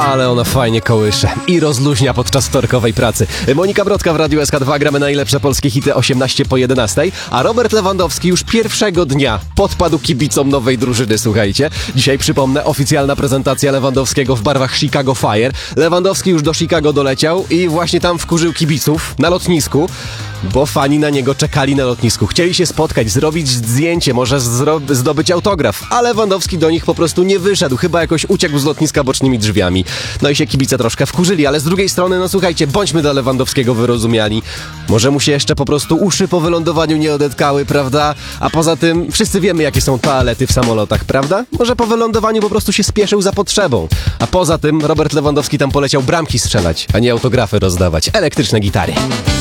ale ona fajnie kołysze i rozluźnia podczas wtorkowej pracy. Monika Brodka w Radiu SK2, gramy najlepsze polskie hity 18 po 11, a Robert Lewandowski już pierwszego dnia podpadł kibicom nowej drużyny, słuchajcie. Dzisiaj przypomnę, oficjalna prezentacja Lewandowskiego w barwach Chicago Fire. Lewandowski już do Chicago doleciał i właśnie tam wkurzył kibiców na lotnisku, bo fani na niego czekali na lotnisku. Chcieli się spotkać, zrobić zdjęcie, może zdobyć autograf, a Lewandowski do nich po prostu nie wyszedł. Chyba jakoś uciekł z lotniska bocznymi drzwiami. No i się kibice troszkę wkurzyli, ale z drugiej strony, no słuchajcie, bądźmy dla Lewandowskiego wyrozumiali. Może mu się jeszcze po prostu uszy po wylądowaniu nie odetkały, prawda? A poza tym wszyscy wiemy, jakie są toalety w samolotach, prawda? Może po wylądowaniu po prostu się spieszył za potrzebą. A poza tym Robert Lewandowski tam poleciał bramki strzelać, a nie autografy rozdawać. Elektryczne gitary.